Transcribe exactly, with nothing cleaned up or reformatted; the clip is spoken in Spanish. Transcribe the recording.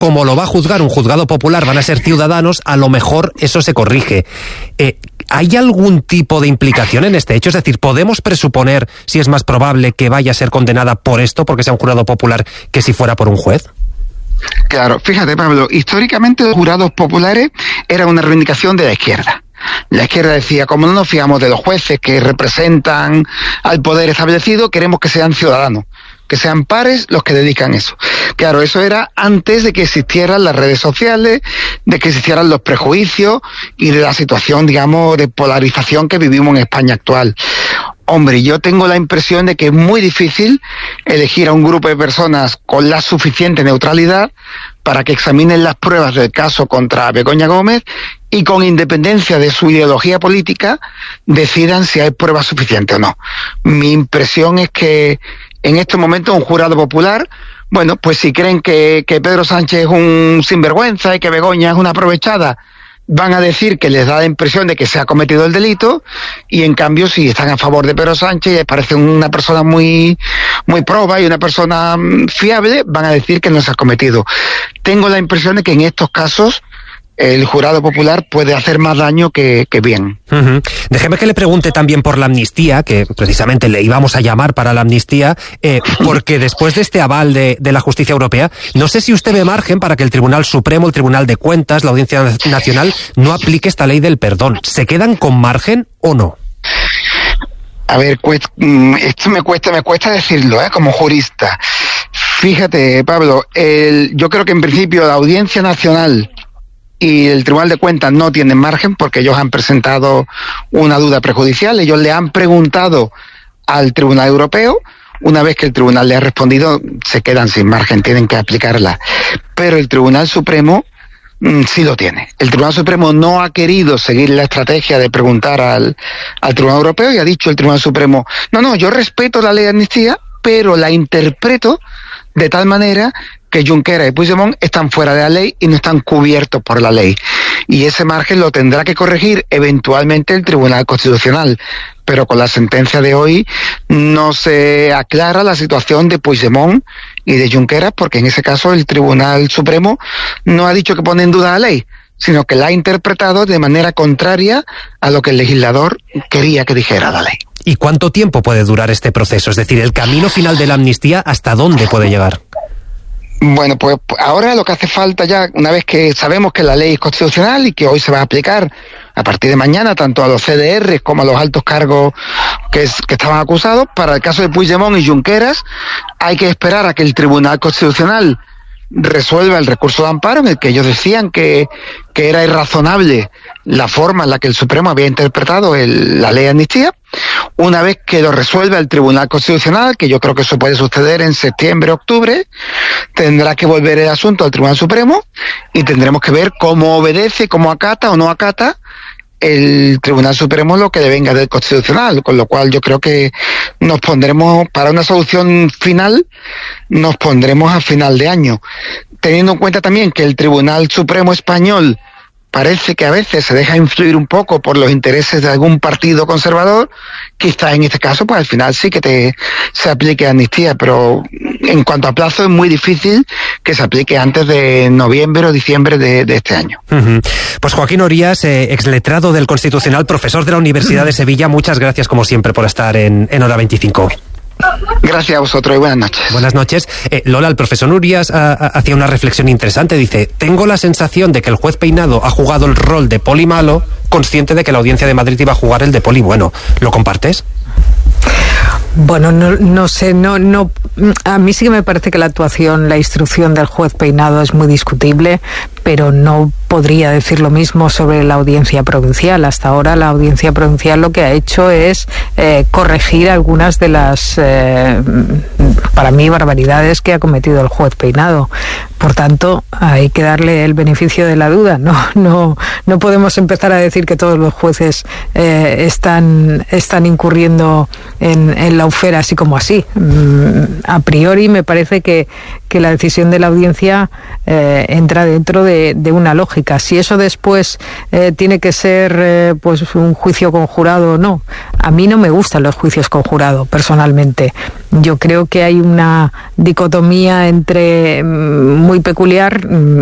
como lo va a juzgar un juzgado popular, van a ser ciudadanos, a lo mejor eso se corrige. Eh, ¿Hay algún tipo de implicación en este hecho? Es decir, ¿podemos presuponer si es más probable que vaya a ser condenada por esto, porque sea un jurado popular, que si fuera por un juez? Claro, fíjate, Pablo, históricamente los jurados populares eran una reivindicación de la izquierda. La izquierda decía, como no nos fiamos de los jueces que representan al poder establecido, queremos que sean ciudadanos, que sean pares los que dedican eso. Claro, eso era antes de que existieran las redes sociales, de que existieran los prejuicios y de la situación, digamos, de polarización que vivimos en España actual. Hombre, yo tengo la impresión de que es muy difícil elegir a un grupo de personas con la suficiente neutralidad para que examinen las pruebas del caso contra Begoña Gómez y, con independencia de su ideología política, decidan si hay pruebas suficientes o no. Mi impresión es que en estos momentos un jurado popular, bueno, pues si creen que, que Pedro Sánchez es un sinvergüenza y que Begoña es una aprovechada, van a decir que les da la impresión de que se ha cometido el delito, y en cambio si están a favor de Pedro Sánchez y les parece una persona muy, muy proba y una persona fiable, van a decir que no se ha cometido. Tengo la impresión de que en estos casos el jurado popular puede hacer más daño que, que bien. Uh-huh. Déjeme que le pregunte también por la amnistía, que precisamente le íbamos a llamar para la amnistía, eh, porque después de este aval de, de la justicia europea, no sé si usted ve margen para que el Tribunal Supremo, el Tribunal de Cuentas, la Audiencia Nacional no aplique esta ley del perdón. ¿Se quedan con margen o no? A ver, cuesta, esto me cuesta, me cuesta decirlo, ¿eh? Como jurista. Fíjate, Pablo, el, yo creo que en principio la Audiencia Nacional y el Tribunal de Cuentas no tienen margen porque ellos han presentado una duda prejudicial. Ellos le han preguntado al Tribunal Europeo. Una vez que el Tribunal le ha respondido, se quedan sin margen, tienen que aplicarla. Pero el Tribunal Supremo mmm, sí lo tiene. El Tribunal Supremo no ha querido seguir la estrategia de preguntar al, al Tribunal Europeo y ha dicho el Tribunal Supremo, no, no, yo respeto la ley de amnistía, pero la interpreto de tal manera que Junqueras y Puigdemont están fuera de la ley y no están cubiertos por la ley. Y ese margen lo tendrá que corregir eventualmente el Tribunal Constitucional. Pero con la sentencia de hoy no se aclara la situación de Puigdemont y de Junqueras, porque en ese caso el Tribunal Supremo no ha dicho que pone en duda la ley, sino que la ha interpretado de manera contraria a lo que el legislador quería que dijera la ley. ¿Y cuánto tiempo puede durar este proceso? Es decir, el camino final de la amnistía, ¿hasta dónde puede llegar? Bueno, pues ahora lo que hace falta ya, una vez que sabemos que la ley es constitucional y que hoy se va a aplicar a partir de mañana tanto a los C D R como a los altos cargos que, es, que estaban acusados, para el caso de Puigdemont y Junqueras hay que esperar a que el Tribunal Constitucional resuelva el recurso de amparo en el que ellos decían que, que era irrazonable la forma en la que el Supremo había interpretado el, la ley de amnistía. Una vez que lo resuelva el Tribunal Constitucional, que yo creo que eso puede suceder en septiembre, octubre, tendrá que volver el asunto al Tribunal Supremo y tendremos que ver cómo obedece, cómo acata o no acata el Tribunal Supremo lo que le venga del Constitucional, con lo cual yo creo que nos pondremos, para una solución final, nos pondremos a final de año. Teniendo en cuenta también que el Tribunal Supremo español parece que a veces se deja influir un poco por los intereses de algún partido conservador, quizás en este caso pues al final sí que te se aplique amnistía, pero en cuanto a plazo es muy difícil que se aplique antes de noviembre o diciembre de, de este año. Uh-huh. Pues Joaquín Orías, eh, exletrado del Constitucional, profesor de la Universidad de Sevilla, muchas gracias como siempre por estar en, en Hora veinticinco. Gracias a vosotros y buenas noches. Buenas noches. Eh, Lola, el profesor Urías a, a, hacía una reflexión interesante. Dice, tengo la sensación de que el juez Peinado ha jugado el rol de poli malo, consciente de que la Audiencia de Madrid iba a jugar el de poli bueno. ¿Lo compartes? Bueno, no, no sé, no, no, a mí sí que me parece que la actuación, la instrucción del juez Peinado es muy discutible, pero no podría decir lo mismo sobre la Audiencia Provincial. Hasta ahora la Audiencia Provincial lo que ha hecho es eh, corregir algunas de las, eh, para mí, barbaridades que ha cometido el juez Peinado. Por tanto, hay que darle el beneficio de la duda. No, no, no podemos empezar a decir que todos los jueces eh, están, están incurriendo en, en lawfare así como así. Mm, a priori me parece que, que la decisión de la audiencia eh, entra dentro de, de una lógica. Si eso después eh, tiene que ser eh, pues un juicio conjurado o no, a mí no me gustan los juicios conjurados personalmente. Yo creo que hay una dicotomía entre muy peculiar